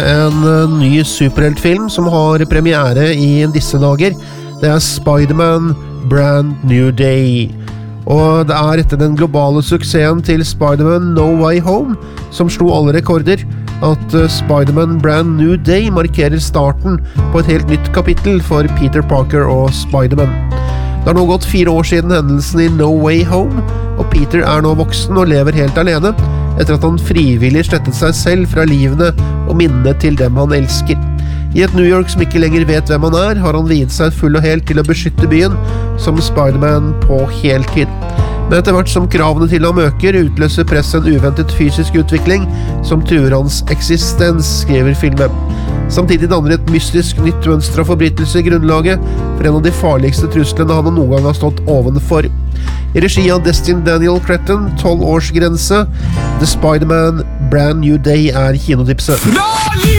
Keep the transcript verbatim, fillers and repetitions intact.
En uh, ny superheltfilm som har premiere i disse dager. Det er Spider-Man Brand New Day. Og det er etter den globale suksessen til Spider-Man No Way Home, som slo alle rekorder, at uh, Spider-Man Brand New Day markerer starten på et helt nytt kapittel for Peter Parker og Spider-Man. Det har nå gått fire år siden hendelsen i No Way Home, og Peter er nå voksen og lever helt alene, etter at han frivillig slettet seg selv fra livene og minnene til dem han elsker. I et New York som ikke lenger vet hvem han er, har han viet seg full og helt til å beskytte byen som Spider-Man på heltid. Men etter hvert som kravene til ham øker, utløser press en uventet fysisk utvikling som truer hans eksistens, skriver filmen. Samtidig danner et mystisk nytt mønster av forbrytelse i grunnlaget for en av de farligste truslene han noen gang har stått ovenfor. I regi av Destin Daniel Cretton, tolv års grense, The Spider-Man Brand New Day er kinotipset.